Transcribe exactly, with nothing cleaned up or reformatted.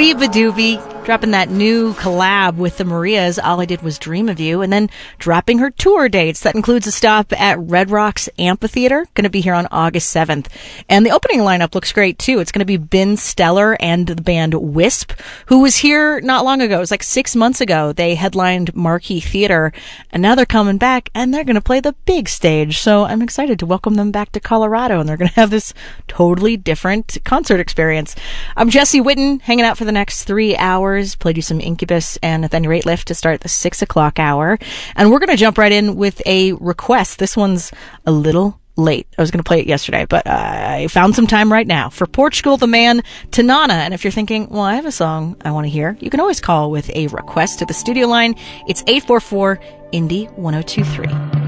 Habiba Doobie dropping that new collab with the Marias, All I Did Was Dream of You, and then dropping her tour dates. That includes a stop at Red Rocks Amphitheater, going to be here on August seventh. And the opening lineup looks great, too. It's going to be Ben Stellar and the band Wisp, who was here not long ago. It was like six months ago. They headlined Marquee Theater, and now they're coming back, and they're going to play the big stage. So I'm excited to welcome them back to Colorado, and they're going to have this totally different concert experience. I'm Jesse Witten, hanging out for the next three hours. Played you some Incubus and Nathaniel Rateliff to start the six o'clock hour. And we're going to jump right in with a request. This one's a little late. I was going to play it yesterday, but uh, I found some time right now. For Portugal the Man, Tanana. And if you're thinking, well, I have a song I want to hear, you can always call with a request to the studio line. It's eight four four, Indie one oh two three.